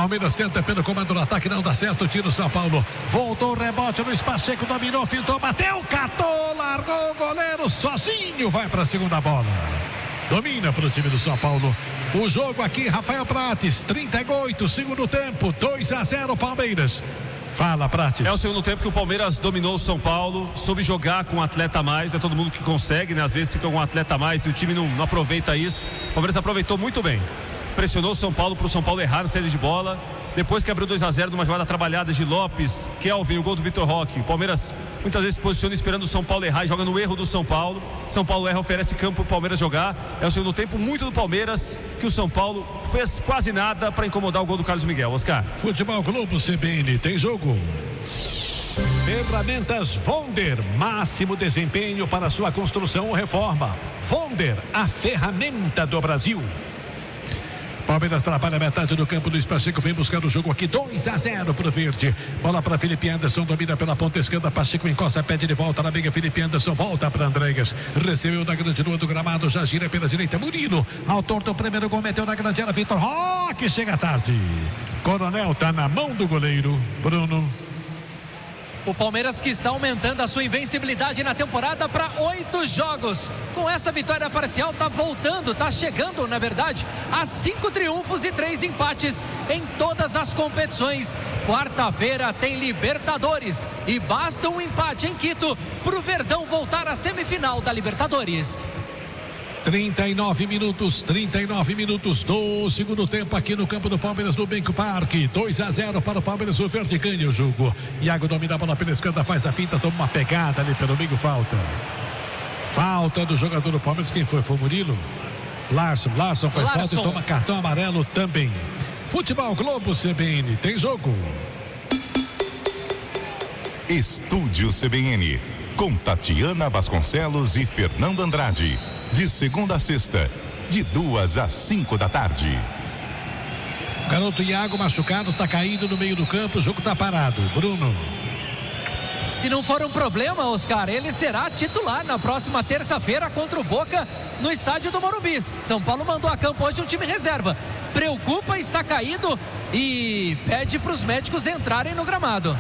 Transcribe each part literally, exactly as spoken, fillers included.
Palmeiras tenta pelo comando do ataque, não dá certo, tira o São Paulo. Voltou o rebote no espaço seco, dominou, fintou, bateu, catou, largou o goleiro sozinho, vai para a segunda bola. Domina para o time do São Paulo. O jogo aqui, Rafael Prates, trinta e oito, segundo tempo, dois a zero Palmeiras. Fala, Prates. É o segundo tempo que o Palmeiras dominou o São Paulo, soube jogar com um atleta a mais, não é todo mundo que consegue, né? Às vezes fica com um atleta a mais e o time não, não aproveita isso. O Palmeiras aproveitou muito bem. Pressionou o São Paulo para o São Paulo errar na saída de bola. Depois que abriu dois a zero numa jogada trabalhada de Lopes, Kelvin, o gol do Vitor Roque. O Palmeiras muitas vezes se posiciona esperando o São Paulo errar e joga no erro do São Paulo. São Paulo erra, oferece campo para o Palmeiras jogar. É o segundo tempo muito do Palmeiras, que o São Paulo fez quase nada para incomodar o gol do Carlos Miguel. Oscar. Futebol Globo C B N, tem jogo. Ferramentas Vonder, máximo desempenho para sua construção ou reforma. Vonder, a ferramenta do Brasil. Palmeiras trabalha a metade do campo. Luiz Pacheco vem buscando o jogo aqui, dois a zero para o Verde. Bola para Felipe Anderson, domina pela ponta esquerda. Pacheco encosta, pede de volta na meia. Felipe Anderson volta para Andréas. Recebeu na grande lua do gramado, já gira pela direita. Murilo, autor do primeiro gol, meteu na grande área. Vitor Roque chega tarde. Coronel tá na mão do goleiro. Bruno. O Palmeiras que está aumentando a sua invencibilidade na temporada para oito jogos. Com essa vitória parcial, está voltando, está chegando, na verdade, a cinco triunfos e três empates em todas as competições. Quarta-feira tem Libertadores e basta um empate em Quito para o Verdão voltar à semifinal da Libertadores. trinta e nove minutos, trinta e nove minutos do segundo tempo aqui no campo do Palmeiras no Banco Parque. dois a zero para o Palmeiras, o Verde ganha o jogo. Iago domina a bola pela esquerda, faz a finta, toma uma pegada ali pelo meio, falta. Falta do jogador do Palmeiras, quem foi? Foi o Murilo? Larson, Larson faz Larson. falta e toma cartão amarelo também. Futebol Globo C B N, tem jogo. Estúdio C B N, com Tatiana Vasconcelos e Fernando Andrade. De segunda a sexta, de duas às cinco da tarde. Garoto Iago machucado, tá caído no meio do campo, o jogo tá parado. Bruno. Se não for um problema, Oscar, ele será titular na próxima terça-feira contra o Boca no estádio do Morumbi. São Paulo mandou a campo hoje um time reserva. Preocupa, está caído e pede para os médicos entrarem no gramado.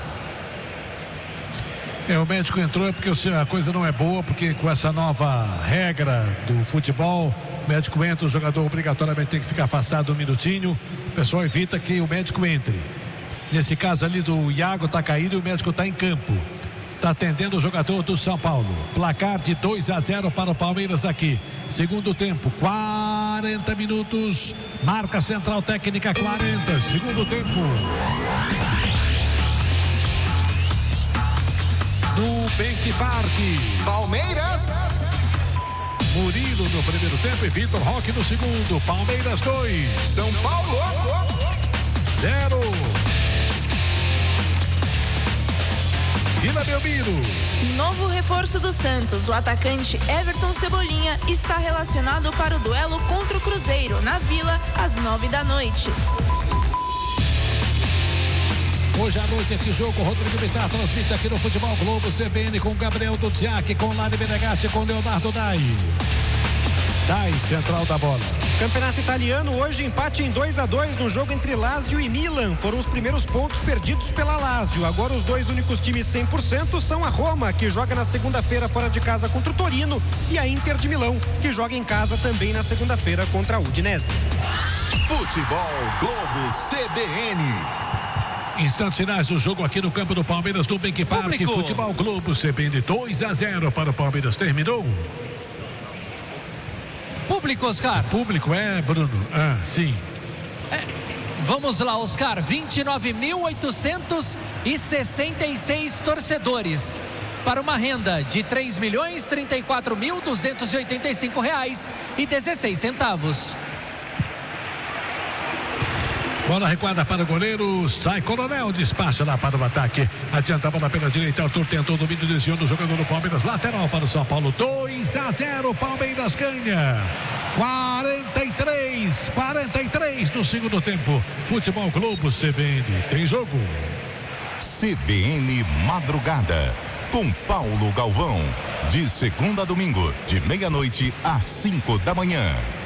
É, o médico entrou é porque a coisa não é boa, porque com essa nova regra do futebol, o médico entra, o jogador obrigatoriamente tem que ficar afastado um minutinho. O pessoal evita que o médico entre. Nesse caso ali do Iago tá caído e o médico tá em campo. Tá atendendo o jogador do São Paulo. Placar de dois a zero para o Palmeiras aqui. Segundo tempo, quarenta minutos. Marca central técnica quarenta. Segundo tempo. No Bank Parque. Palmeiras. Murilo no primeiro tempo e Vitor Roque no segundo. Palmeiras dois. São Paulo zero. Vila Belmiro. Novo reforço do Santos, o atacante Everton Cebolinha está relacionado para o duelo contra o Cruzeiro, na Vila, às nove da noite. Hoje à noite esse jogo, Rodrigo Bittar transmite aqui no Futebol Globo C B N com Gabriel Duziak, com Lari Menegatti, com Leonardo Dai. Dai, central da bola. Campeonato italiano, hoje empate em dois a dois no jogo entre Lazio e Milan. Foram os primeiros pontos perdidos pela Lazio. Agora os dois únicos times cem por cento são a Roma, que joga na segunda-feira fora de casa contra o Torino, e a Inter de Milão, que joga em casa também na segunda-feira contra a Udinese. Futebol Globo C B N. Instantes finais do jogo aqui no campo do Palmeiras, no Bank Park. Futebol Globo C B N, dois a zero para o Palmeiras. Terminou? Público, Oscar. Público é, Bruno? Ah, sim. É, vamos lá, Oscar. vinte e nove mil oitocentos e sessenta e seis torcedores. Para uma renda de três milhões trinta e quatro mil duzentos e oitenta e cinco reais e dezesseis centavos. Bola recuada para o goleiro, sai Coronel, despacha lá para o ataque, adianta a bola pela direita, Arthur tentou o domínio, desviou do jogador do Palmeiras, lateral para o São Paulo, dois a zero, Palmeiras ganha, quarenta e três, quarenta e três no segundo tempo. Futebol Globo C B N, tem jogo. C B N Madrugada, com Paulo Galvão, de segunda a domingo, de meia-noite às cinco da manhã.